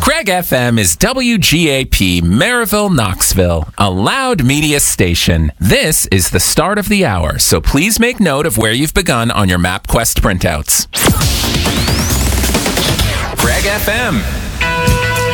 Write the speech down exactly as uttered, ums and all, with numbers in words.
Craig F M is W G A P Maryville, Knoxville, a loud media station. This is the start of the hour, so please make note of where you've begun on your MapQuest printouts. Craig F M.